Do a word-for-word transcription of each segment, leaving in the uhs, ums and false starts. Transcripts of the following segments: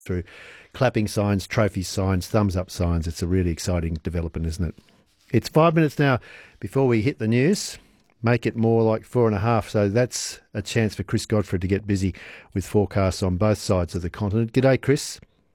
through clapping signs, trophy signs, thumbs up signs. It's a really exciting development, isn't it? It's five minutes now before we hit the news. Make it more like four and a half. So that's a chance for Chris Godfrey to get busy with forecasts on both sides of the continent. G'day, Chris.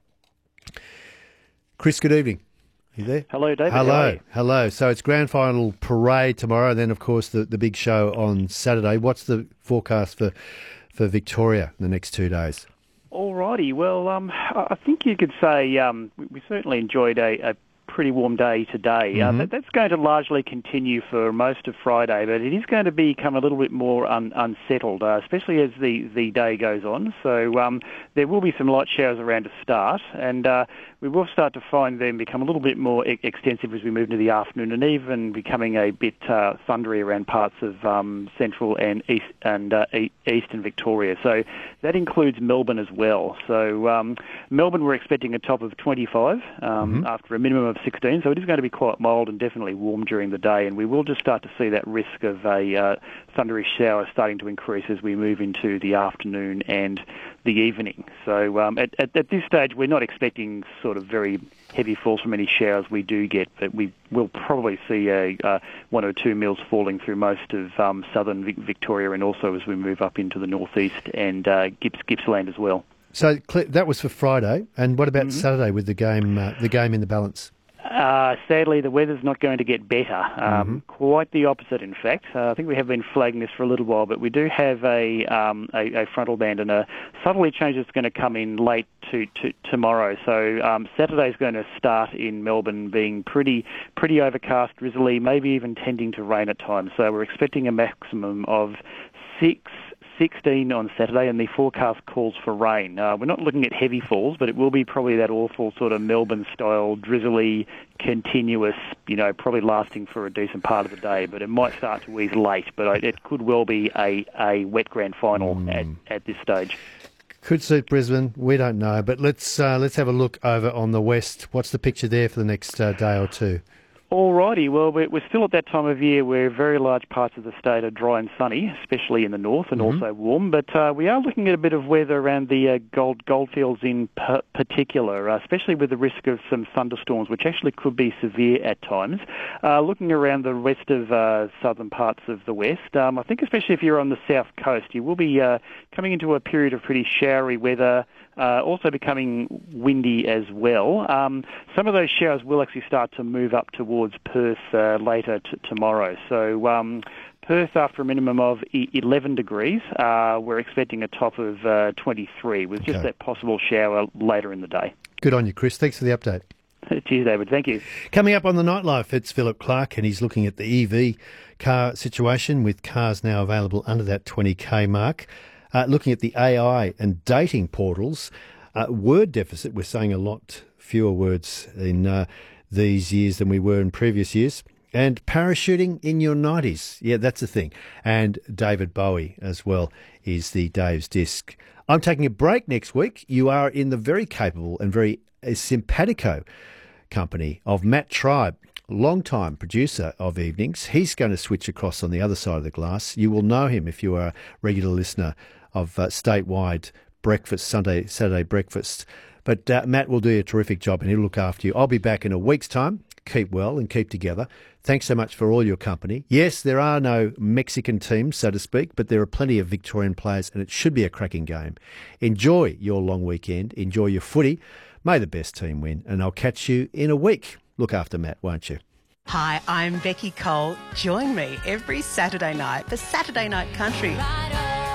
Chris, good evening. Are you there? Hello, David. Hello. Hello. So it's grand final parade tomorrow, and then, of course, the, the big show on Saturday. What's the forecast for, for Victoria in the next two days? All righty. Well, um, I think you could say um, we, we certainly enjoyed a, a pretty warm day today. Mm-hmm. Uh, that, that's going to largely continue for most of Friday, but it is going to become a little bit more un, unsettled, uh, especially as the, the day goes on. So um, there will be some light showers around to start, and uh, we will start to find them become a little bit more e- extensive as we move into the afternoon, and even becoming a bit uh, thundery around parts of um, central and east and uh, e- eastern Victoria. So that includes Melbourne as well. So um, Melbourne, we're expecting a top of twenty-five um, mm-hmm. after a minimum of sixteen. So it is going to be quite mild and definitely warm during the day, and we will just start to see that risk of a uh, thundery shower starting to increase as we move into the afternoon and the evening. So um, at, at, at this stage, we're not expecting sort of very heavy falls from any showers we do get, but we will probably see a uh, one or two mils falling through most of um, southern Vic- Victoria, and also as we move up into the northeast and uh, Gips, Gippsland as well. So that was for Friday, and what about mm-hmm. Saturday with the game? Uh, the game in the balance. Uh, sadly, the weather's not going to get better. Um, mm-hmm. Quite the opposite, in fact. Uh, I think we have been flagging this for a little while, but we do have a um, a, a frontal band and a southerly change that's going to come in late to, to tomorrow. So um, Saturday's going to start in Melbourne being pretty pretty overcast, drizzly, maybe even tending to rain at times. So we're expecting a maximum of six. sixteen on Saturday, and the forecast calls for rain. Uh, we're not looking at heavy falls, but it will be probably that awful sort of Melbourne-style, drizzly, continuous, you know, probably lasting for a decent part of the day, but it might start to ease late, but it could well be a, a wet grand final mm. at, at this stage. Could suit Brisbane, we don't know, but let's uh, let's have a look over on the west. What's the picture there for the next uh, day or two? Alrighty, well, we're, we're still at that time of year where very large parts of the state are dry and sunny, especially in the north, and mm-hmm. also warm. But uh, we are looking at a bit of weather around the uh, gold goldfields in p- particular, uh, especially with the risk of some thunderstorms, which actually could be severe at times. Uh, looking around the rest of uh, southern parts of the west, um, I think especially if you're on the south coast, you will be uh, coming into a period of pretty showery weather. Uh, also becoming windy as well. Um, some of those showers will actually start to move up towards Perth uh, later t- tomorrow. So um, Perth, after a minimum of eleven degrees, uh, we're expecting a top of uh, twenty-three, with okay. just that possible shower later in the day. Good on you, Chris. Thanks for the update. Cheers, David. Thank you. Coming up on the Nightlife, it's Philip Clark, and he's looking at the E V car situation, with cars now available under that twenty K mark. Uh, looking at the A I and dating portals, uh, word deficit, we're saying a lot fewer words in uh, these years than we were in previous years. And parachuting in your nineties. Yeah, that's the thing. And David Bowie as well is the Dave's Disc. I'm taking a break next week. You are in the very capable and very uh, simpatico company of Matt Tribe, long-time producer of Evenings. He's going to switch across on the other side of the glass. You will know him if you are a regular listener of uh, statewide breakfast, Sunday, Saturday breakfast. But uh, Matt will do a terrific job, and he'll look after you. I'll be back in a week's time. Keep well and keep together. Thanks so much for all your company. Yes, there are no Mexican teams, so to speak, but there are plenty of Victorian players, and it should be a cracking game. Enjoy your long weekend. Enjoy your footy. May the best team win, and I'll catch you in a week. Look after Matt, won't you? Hi, I'm Becky Cole. Join me every Saturday night for Saturday Night Country. Right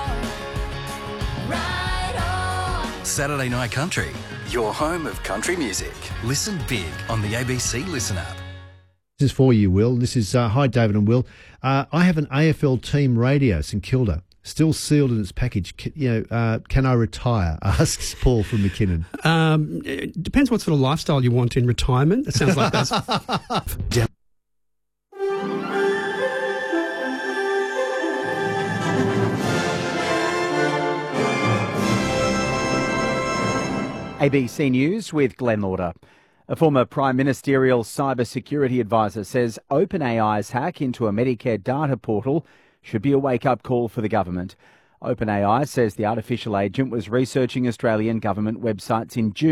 on, right on. Saturday Night Country, your home of country music. Listen big on the A B C Listen app. This is for you, Will. This is, uh, hi, David and Will. Uh, I have an A F L team radio, St Kilda, still sealed in its package. Can, you know, uh, can I retire? Asks Paul from McKinnon. Um, it depends what sort of lifestyle you want in retirement. It sounds like that's... A B C News with Glenn Lauder. A former Prime Ministerial cyber security advisor says OpenAI's hack into a Medicare data portal should be a wake-up call for the government. OpenAI says the artificial agent was researching Australian government websites in June.